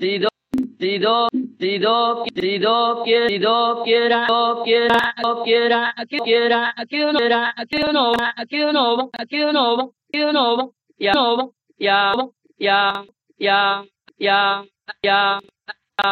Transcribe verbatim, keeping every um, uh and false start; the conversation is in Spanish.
do, si do, si do, si do, quiera, si do, quiera, do, quiera, do, quiera, aquí quiera, aquí uno era, aquí uno va, aquí uno va, aquí uno va, aquí uno va, ya no va, ya, ya, ya, ya, ya.